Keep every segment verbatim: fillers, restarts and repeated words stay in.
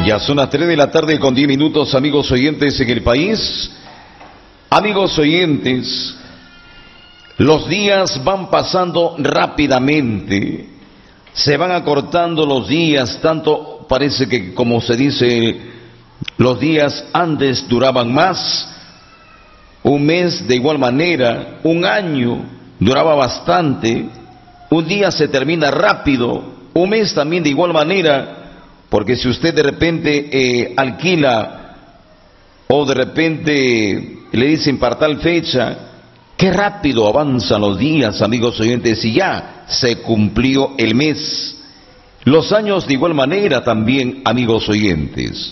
Ya son las tres de la tarde con diez minutos, amigos oyentes en el país. Amigos oyentes, los días van pasando rápidamente, se van acortando los días, tanto parece que, como se dice, los días antes duraban más, un mes de igual manera, un año duraba bastante, un día se termina rápido, un mes también de igual manera, porque si usted de repente eh, alquila o de repente le dicen para tal fecha, qué rápido avanzan los días, amigos oyentes, y ya se cumplió el mes. Los años de igual manera también, amigos oyentes.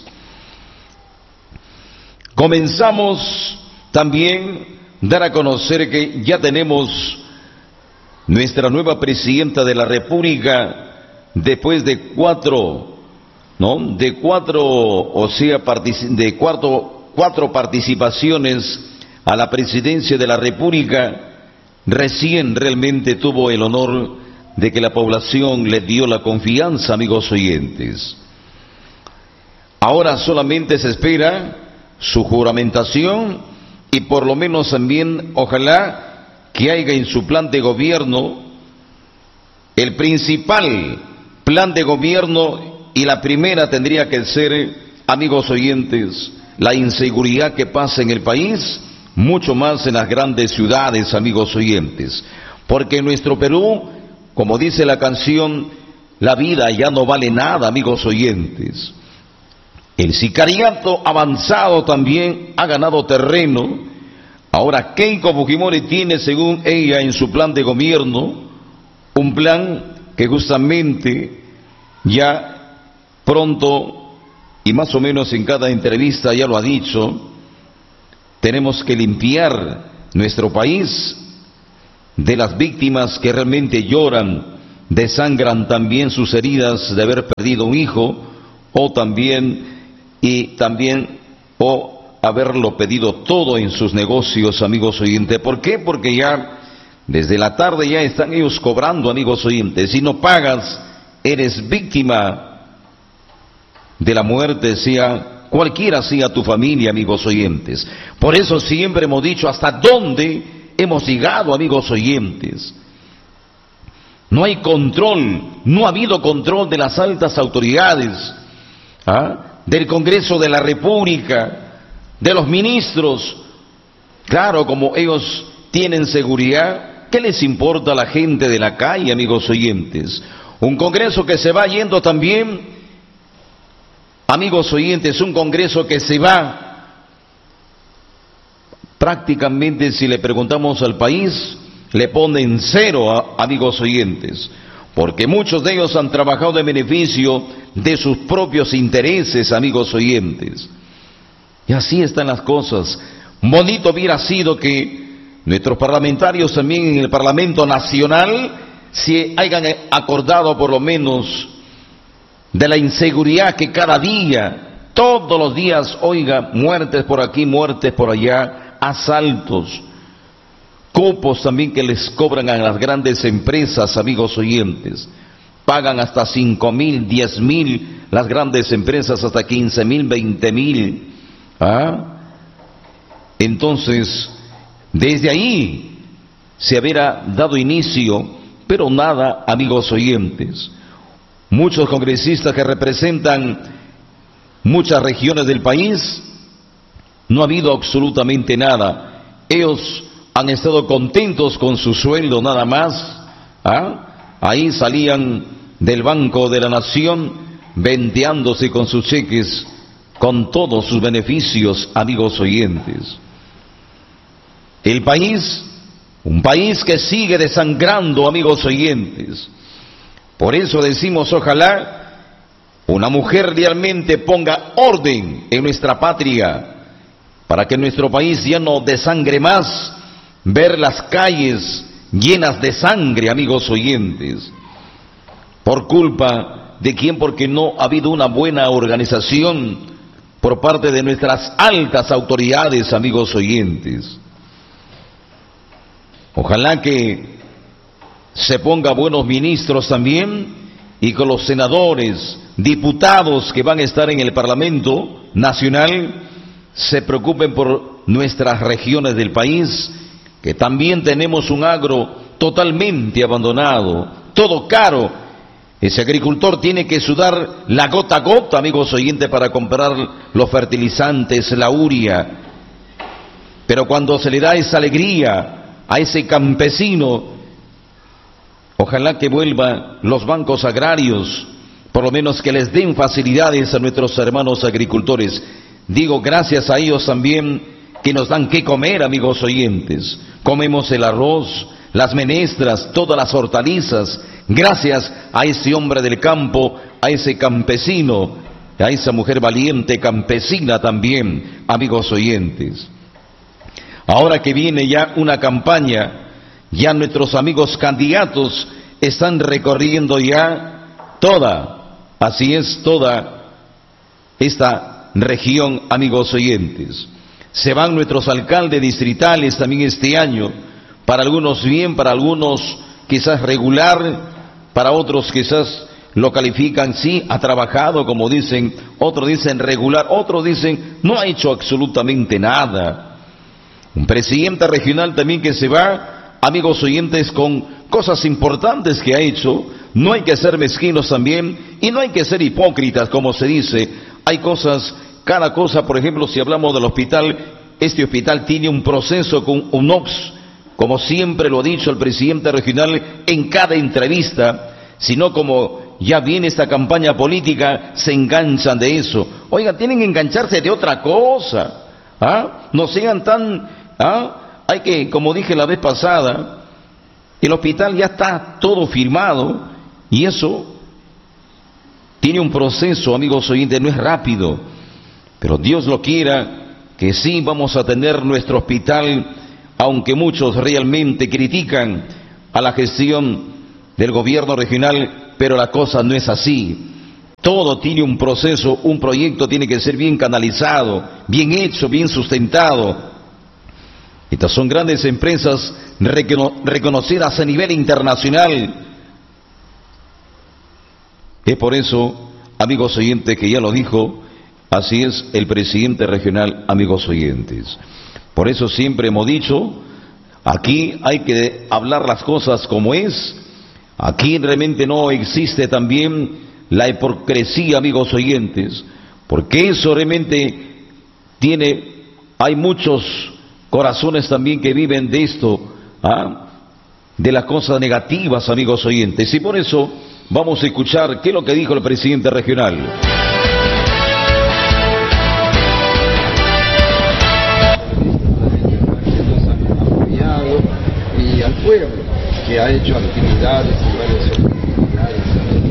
Comenzamos también a dar a conocer que ya tenemos nuestra nueva presidenta de la República después de cuatro, ¿no? De cuatro, o sea, de cuatro, cuatro participaciones a la presidencia de la República, recién realmente tuvo el honor de que la población le dio la confianza, amigos oyentes. Ahora solamente se espera su juramentación y por lo menos también, ojalá que haya en su plan de gobierno, el principal plan de gobierno, y la primera tendría que ser, amigos oyentes, la inseguridad que pasa en el país, mucho más en las grandes ciudades, amigos oyentes, porque en nuestro Perú, como dice la canción, la vida ya no vale nada, amigos oyentes. El sicariato avanzado también ha ganado terreno. Ahora Keiko Fujimori tiene, según ella, en su plan de gobierno, un plan que justamente ya pronto, y más o menos en cada entrevista ya lo ha dicho, tenemos que limpiar nuestro país de las víctimas que realmente lloran, desangran también sus heridas de haber perdido un hijo, o también, y también, o haberlo pedido todo en sus negocios, amigos oyentes. ¿Por qué? Porque ya desde la tarde ya están ellos cobrando, amigos oyentes. Si no pagas, eres víctima de la muerte, sea cualquiera sea tu familia, amigos oyentes. Por eso siempre hemos dicho hasta dónde hemos llegado, amigos oyentes. No hay control, no ha habido control de las altas autoridades, ¿ah? Del Congreso de la República, de los ministros. Claro, como ellos tienen seguridad, ¿qué les importa a la gente de la calle, amigos oyentes? Un Congreso que se va yendo también, amigos oyentes, un Congreso que se va prácticamente, si le preguntamos al país, le ponen cero, amigos oyentes, porque muchos de ellos han trabajado en beneficio de sus propios intereses, amigos oyentes. Y así están las cosas. Bonito hubiera sido que nuestros parlamentarios también en el Parlamento Nacional se hayan acordado por lo menos de la inseguridad que cada día, todos los días, oiga, muertes por aquí, muertes por allá, asaltos, cupos también que les cobran a las grandes empresas, amigos oyentes. Pagan hasta cinco mil, diez mil, las grandes empresas hasta quince mil, veinte mil. ¿Ah? Entonces, desde ahí se hubiera dado inicio, pero nada, amigos oyentes. Muchos congresistas que representan muchas regiones del país, no ha habido absolutamente nada. Ellos han estado contentos con su sueldo nada más. ¿Ah? Ahí salían del Banco de la Nación venteándose con sus cheques, con todos sus beneficios, amigos oyentes. El país, un país que sigue desangrando, amigos oyentes. Por eso decimos, ojalá una mujer realmente ponga orden en nuestra patria, para que nuestro país ya no desangre más, ver las calles llenas de sangre, amigos oyentes. ¿Por culpa de quién? Porque no ha habido una buena organización por parte de nuestras altas autoridades, amigos oyentes. Ojalá que se ponga buenos ministros también, y con los senadores, diputados que van a estar en el Parlamento Nacional se preocupen por nuestras regiones del país, que también tenemos un agro totalmente abandonado, todo caro. Ese agricultor tiene que sudar la gota a gota, amigos oyentes, para comprar los fertilizantes, la urea. Pero cuando se le da esa alegría a ese campesino, ojalá que vuelvan los bancos agrarios, por lo menos que les den facilidades a nuestros hermanos agricultores. Digo, gracias a ellos también que nos dan qué comer, amigos oyentes. Comemos el arroz, las menestras, todas las hortalizas, gracias a ese hombre del campo, a ese campesino, a esa mujer valiente campesina también, amigos oyentes. Ahora que viene ya una campaña, ya nuestros amigos candidatos están recorriendo ya toda, así es, toda esta región, amigos oyentes. Se van nuestros alcaldes distritales también este año, para algunos bien, para algunos quizás regular, para otros quizás lo califican, sí, ha trabajado, como dicen, otros dicen regular, otros dicen no ha hecho absolutamente nada. Un presidente regional también que se va, amigos oyentes, con cosas importantes que ha hecho. No hay que ser mezquinos también, y no hay que ser hipócritas, como se dice. Hay cosas, cada cosa, por ejemplo, si hablamos del hospital, este hospital tiene un proceso con un O X, como siempre lo ha dicho el presidente regional en cada entrevista, sino como ya viene esta campaña política, se enganchan de eso. Oiga, tienen que engancharse de otra cosa, ¿ah? No sean tan, ¿ah? Hay que, como dije la vez pasada, el hospital ya está todo firmado, y eso tiene un proceso, amigos oyentes, no es rápido, pero Dios lo quiera, que sí vamos a tener nuestro hospital, aunque muchos realmente critican a la gestión del gobierno regional, pero la cosa no es así. Todo tiene un proceso, un proyecto tiene que ser bien canalizado, bien hecho, bien sustentado. Estas son grandes empresas recono reconocidas a nivel internacional. Es por eso, amigos oyentes, que ya lo dijo, así es el presidente regional, amigos oyentes. Por eso siempre hemos dicho, aquí hay que hablar las cosas como es. Aquí realmente no existe también la hipocresía, amigos oyentes, porque eso realmente tiene, hay muchos corazones también que viven de esto, ¿ah? de las cosas negativas, amigos oyentes. Y por eso vamos a escuchar qué es lo que dijo el presidente regional. Y al pueblo, que ha hecho actividades y varias actividades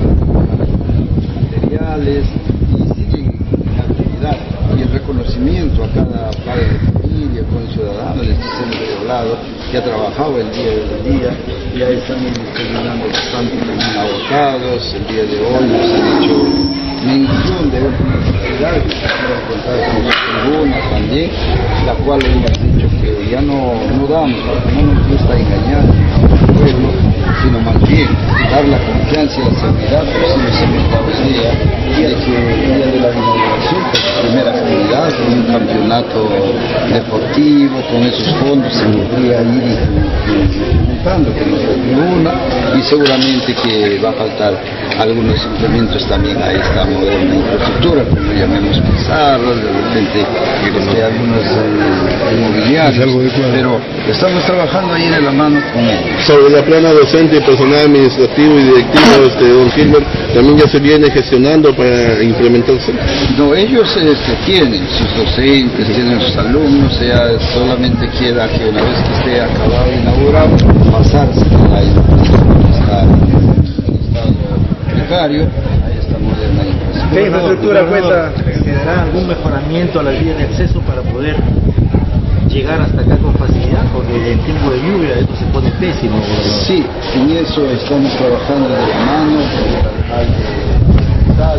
materiales y siguen en actividad, y el reconocimiento a cada padre de familia, con ciudadanos, les hemos hablado, que ha trabajado el día del día, y ahí están terminando bastante también agotados. El día de hoy nos han hecho mención de una actividad que se puede encontrar con la tribuna también, la cual hemos dicho que ya no, no damos, no nos gusta engañar al pueblo, sino más bien dar la confianza y la seguridad, pero si nos hemos dado el día, de que el día de la inauguración, pues su primera actividad, con un campeonato deportivo, con esos fondos se podría ir implementando con nuestra tribuna, y seguramente que va a faltar algunos implementos también a esta moderna infraestructura, como llamemos pizarras, de repente este, algunos eh, inmobiliarios, pero estamos trabajando ahí de la mano con ellos. Sobre la plana docente, personal administrativo y directivo de Don Gilbert, ¿también ya se viene gestionando para implementarse? No, ellos este, tienen sus docentes, tienen sus alumnos, sea, solamente queda que una vez que esté acabado e inaugurado, pasarse a la está en estado precario a esta moderna infraestructura. ¿Qué infraestructura cuenta? ¿Generará algún mejoramiento a las vías de acceso para poder llegar hasta acá con facilidad? Porque en tiempo de lluvia esto se pone pésimo. Sí, en eso estamos trabajando de la mano con el alcalde estatal,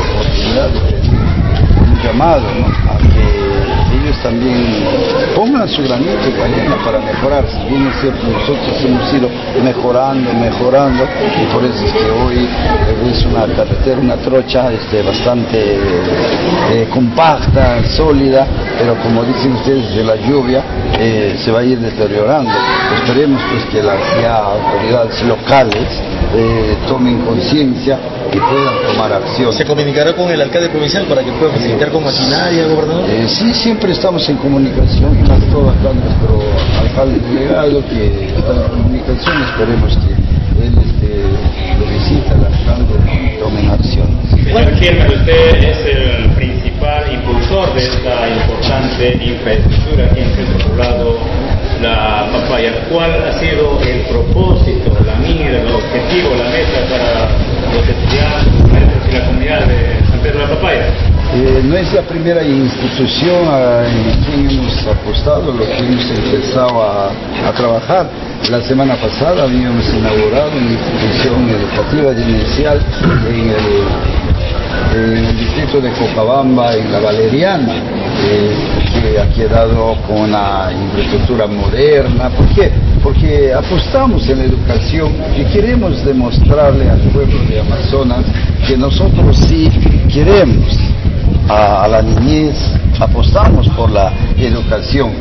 un llamado, ¿no?, a que ellos también pongan su granito de arena para mejorar. Si bien es cierto, nosotros hemos ido mejorando, mejorando, y por eso es que hoy es una carretera, una trocha este, bastante eh, compacta, sólida, pero como dicen ustedes, de la lluvia eh, se va a ir deteriorando. Esperemos pues que las ya autoridades locales eh, tomen conciencia y puedan tomar acción. ¿Se comunicará con el alcalde provincial para que pueda facilitar con maquinaria, gobernador? Eh, sí, siempre estamos en comunicación, más todo acá nuestro alcalde delegado que está en comunicación. Esperemos que él este, lo visite al alcalde y tomen acciones. Señor Kilmer, usted es el principal impulsor de esta importante infraestructura aquí en el centro poblado La Papaya. ¿Cuál ha sido el propósito, la mira, el objetivo, la meta para los estudiantes, los maestros y la comunidad de San Pedro de La Papaya? Eh, no es la primera institución a, en quien hemos apostado, lo que hemos empezado a, a trabajar. La semana pasada habíamos inaugurado una institución educativa inicial en el, en el distrito de Cochabamba, en la Valeriana, eh, que ha quedado con una infraestructura moderna. ¿Por qué? Porque apostamos en la educación y queremos demostrarle al pueblo de Amazonas que nosotros sí queremos a, a la niñez, apostamos por la educación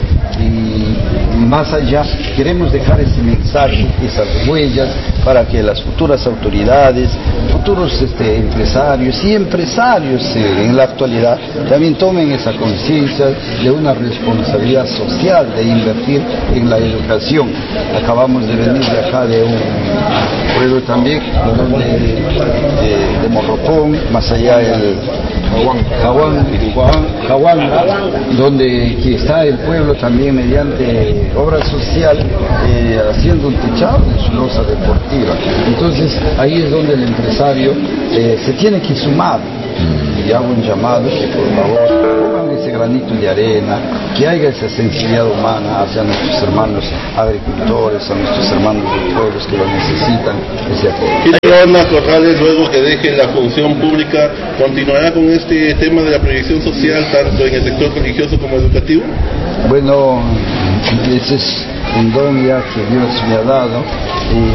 y más allá queremos dejar ese mensaje, esas huellas para que las futuras autoridades, futuros este, empresarios y empresarios eh, en la actualidad también tomen esa conciencia de una responsabilidad social de invertir en la educación. Acabamos de venir de acá de un pueblo también donde, de, de Morropón, más allá el Jahuán, Jahuán, donde que está el pueblo también mediante obra social eh, haciendo un techado de su losa deportiva. Entonces ahí es donde el empresario eh, se tiene que sumar. Y hago un llamado que por favor pongan ese granito de arena, que haya esa sensibilidad humana hacia nuestros hermanos agricultores, a nuestros hermanos de pueblos que lo necesitan, ese apoyo. Joana Corrales, luego que deje la función pública, ¿continuará con este tema de la previsión social tanto en el sector religioso como educativo? Bueno, ese es un don ya que Dios me ha dado. Y